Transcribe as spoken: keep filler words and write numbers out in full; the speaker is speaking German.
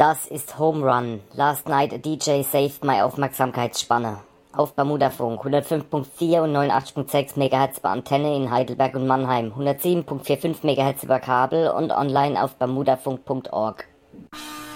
Das ist Home Run. Last night a D J saved my Aufmerksamkeitsspanne. Auf Bermudafunk hundertfünf Komma vier und neunundachtzig Komma sechs Megahertz bei Antenne in Heidelberg und Mannheim, hundertsieben Komma fünfundvierzig Megahertz über Kabel und online auf bermudafunk Punkt org.